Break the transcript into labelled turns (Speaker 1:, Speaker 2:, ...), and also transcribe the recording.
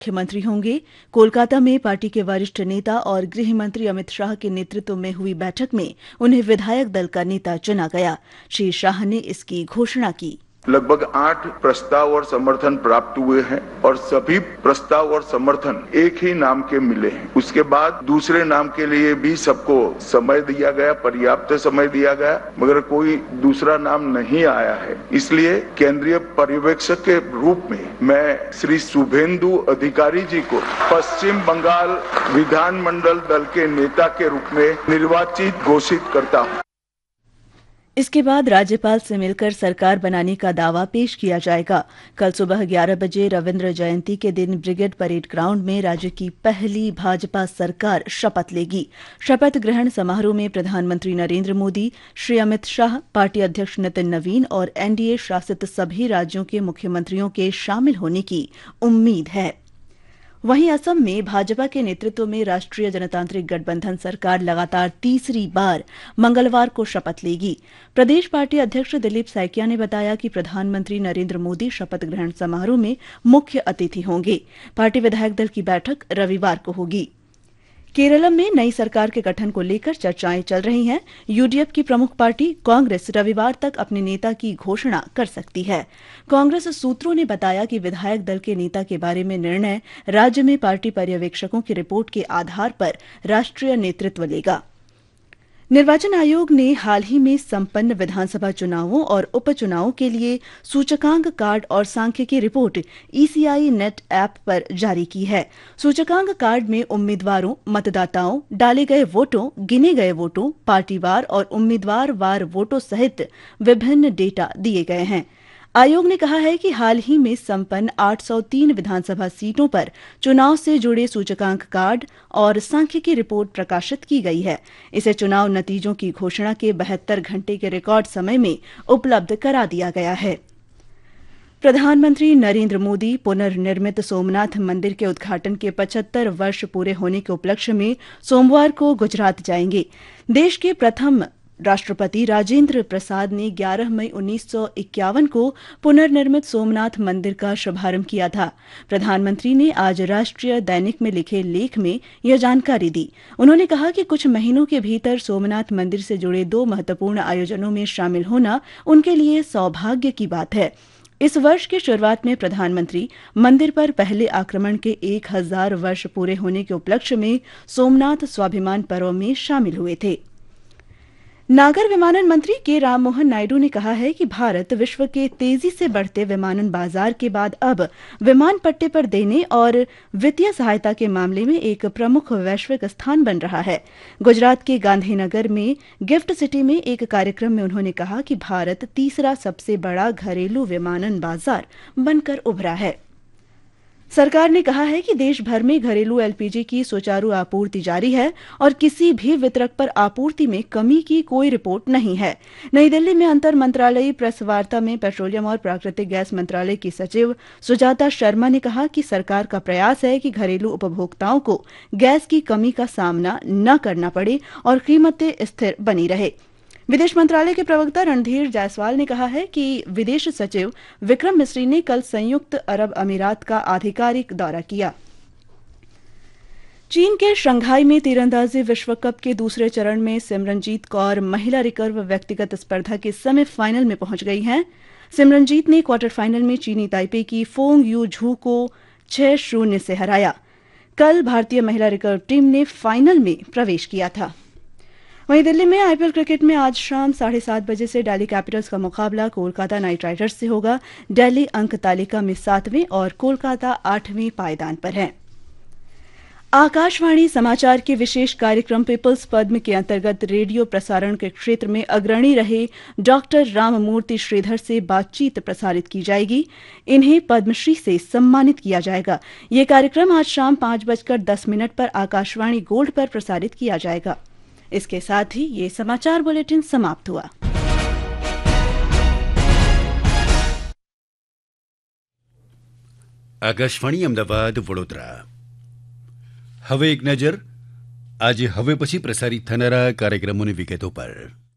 Speaker 1: मुख्यमंत्री होंगे। कोलकाता में पार्टी के वरिष्ठ नेता और गृह मंत्री अमित शाह के नेतृत्व में हुई बैठक में उन्हें विधायक दल का नेता चुना गया। श्री शाह ने इसकी घोषणा की।
Speaker 2: लगभग 8 प्रस्ताव और समर्थन प्राप्त हुए हैं और सभी प्रस्ताव और समर्थन एक ही नाम के मिले हैं। उसके बाद दूसरे नाम के लिए भी सबको समय दिया गया, पर्याप्त समय दिया गया, मगर कोई दूसरा नाम नहीं आया है। इसलिए केंद्रीय पर्यवेक्षक के रूप में मैं श्री शुभेंदु अधिकारी जी को पश्चिम बंगाल विधानमंडल दल के नेता के रूप में निर्वाचित घोषित करता हूँ।
Speaker 1: इसके बाद राज्यपाल से मिलकर सरकार बनाने का दावा पेश किया जाएगा। कल सुबह 11 बजे रविंद्र जयंती के दिन ब्रिगेड परेड ग्राउंड में राज्य की पहली भाजपा सरकार शपथ लेगी। शपथ ग्रहण समारोह में प्रधानमंत्री नरेंद्र मोदी, श्री अमित शाह, पार्टी अध्यक्ष नितिन नवीन और एनडीए शासित सभी राज्यों के मुख्यमंत्रियों के शामिल होने की उम्मीद है। वहीं असम में भाजपा के नेतृत्व में राष्ट्रीय जनतांत्रिक गठबंधन सरकार लगातार तीसरी बार मंगलवार को शपथ लेगी। प्रदेश पार्टी अध्यक्ष दिलीप सैकिया ने बताया कि प्रधानमंत्री नरेंद्र मोदी शपथ ग्रहण समारोह में मुख्य अतिथि होंगे। पार्टी विधायक दल की बैठक रविवार को होगी। केरलम में नई सरकार के गठन को लेकर चर्चाएं चल रही हैं। यूडीएफ की प्रमुख पार्टी कांग्रेस रविवार तक अपने नेता की घोषणा कर सकती है। कांग्रेस सूत्रों ने बताया कि विधायक दल के नेता के बारे में निर्णय राज्य में पार्टी पर्यवेक्षकों की रिपोर्ट के आधार पर राष्ट्रीय नेतृत्व लेगा। निर्वाचन आयोग ने हाल ही में संपन्न विधानसभा चुनावों और उपचुनावों के लिए सूचकांक कार्ड और सांख्यिकी रिपोर्ट ईसीआई नेट ऐप पर जारी की है। सूचकांक कार्ड में उम्मीदवारों, मतदाताओं, डाले गए वोटों, गिने गए वोटों, पार्टीवार और उम्मीदवार वार वोटों सहित विभिन्न डेटा दिए गए हैं। आयोग ने कहा है कि हाल ही में संपन्न 803 विधानसभा सीटों पर चुनाव से जुड़े सूचकांक कार्ड और सांख्यिकी रिपोर्ट प्रकाशित की गई है। इसे चुनाव नतीजों की घोषणा के 72 घंटे के रिकॉर्ड समय में उपलब्ध करा दिया गया है। प्रधानमंत्री नरेंद्र मोदी पुनर्निर्मित सोमनाथ मंदिर के उद्घाटन के 75 वर्ष पूरे होने के उपलक्ष्य में सोमवार को गुजरात जाएंगे। देश के प्रथम राष्ट्रपति राजेंद्र प्रसाद ने 11 मई 1951 को पुनर्निर्मित सोमनाथ मंदिर का शुभारंभ किया था। प्रधानमंत्री ने आज राष्ट्रीय दैनिक में लिखे लेख में यह जानकारी दी। उन्होंने कहा कि कुछ महीनों के भीतर सोमनाथ मंदिर से जुड़े 2 महत्वपूर्ण आयोजनों में शामिल होना उनके लिए सौभाग्य की बात है। इस वर्ष की शुरुआत में प्रधानमंत्री मंदिर पर पहले आक्रमण के 1000 वर्ष पूरे होने के उपलक्ष्य में सोमनाथ स्वाभिमान पर्व में शामिल हुए थे। नागर विमानन मंत्री के राममोहन नायडू ने कहा है कि भारत विश्व के तेजी से बढ़ते विमानन बाजार के बाद अब विमान पट्टे पर देने और वित्तीय सहायता के मामले में एक प्रमुख वैश्विक स्थान बन रहा है। गुजरात के गांधीनगर में गिफ्ट सिटी में एक कार्यक्रम में उन्होंने कहा कि भारत तीसरा सबसे बड़ा घरेलू विमानन बाजार बनकर उभरा है। सरकार ने कहा है कि देश भर में घरेलू एलपीजी की सुचारू आपूर्ति जारी है और किसी भी वितरक पर आपूर्ति में कमी की कोई रिपोर्ट नहीं है। नई दिल्ली में अंतर मंत्रालयी प्रेस वार्ता में पेट्रोलियम और प्राकृतिक गैस मंत्रालय की सचिव सुजाता शर्मा ने कहा कि सरकार का प्रयास है कि घरेलू उपभोक्ताओं को गैस की कमी का सामना न करना पड़े और कीमतें स्थिर बनी रहे। विदेश मंत्रालय के प्रवक्ता रणधीर जायसवाल ने कहा है कि विदेश सचिव विक्रम मिस्री ने कल संयुक्त अरब अमीरात का आधिकारिक दौरा किया। चीन के शंघाई में तीरंदाजी विश्व कप के दूसरे चरण में सिमरनजीत कौर महिला रिकर्व व्यक्तिगत स्पर्धा के सेमीफाइनल में पहुंच गई हैं। सिमरनजीत ने क्वार्टर फाइनल में चीनी ताइपे की फोंग यू झू को 6-0 से हराया। कल भारतीय महिला रिकर्व टीम ने फाइनल में प्रवेश किया था। वहीं दिल्ली में आईपीएल क्रिकेट में आज शाम 7:30 बजे से दिल्ली कैपिटल्स का मुकाबला कोलकाता नाइट राइडर्स से होगा। दिल्ली अंक तालिका में 7वें और कोलकाता 8वें पायदान पर है। आकाशवाणी समाचार के विशेष कार्यक्रम पीपल्स पद्म के अंतर्गत रेडियो प्रसारण के क्षेत्र में अग्रणी रहे डॉक्टर राममूर्ति श्रीधर से बातचीत प्रसारित की जाएगी। इन्हें पद्मश्री से सम्मानित किया जाएगा। ये कार्यक्रम आज शाम 5:10 पर आकाशवाणी गोल्ड पर प्रसारित किया जाएगा। इसके साथ ही ये समाचार बुलेटिन समाप्त हुआ।
Speaker 3: આકાશવાણી અમદાવાદ વડોદરા। હવે એક નજર આજે હવે પછી પ્રસારિત થનારા કાર્યક્રમોની વિગતો પર।